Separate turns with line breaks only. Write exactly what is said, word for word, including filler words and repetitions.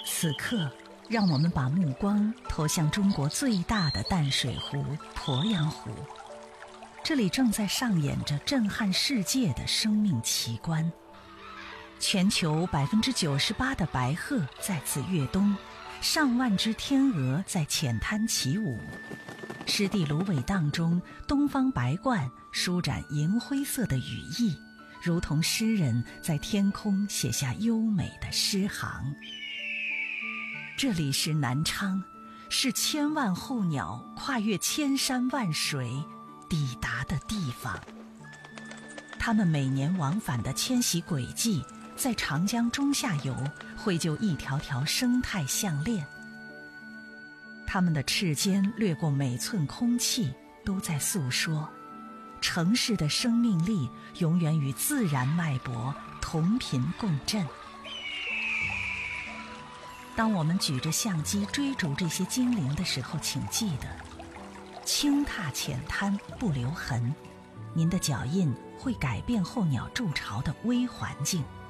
此刻，让我们把目光投向中国最大的淡水湖鄱阳湖，这里正在上演着震撼世界的生命奇观。全球百分之九十八的白鹤在此跃冬，上万只天鹅在浅滩起舞。湿地芦苇荡中，东方白鹳舒展银灰色的羽翼，如同诗人在天空写下优美的诗行。这里是南昌，是千万候鸟跨越千山万水抵达的地方。它们每年往返的迁徙轨迹，在长江中下游绘就一条条生态项链。它们的翅尖掠过每寸空气，都在诉说城市的生命力永远与自然脉搏同频共振。当我们举着相机追逐这些精灵的时候，请记得轻踏浅滩不留痕，您的脚印会改变候鸟筑巢的微环境。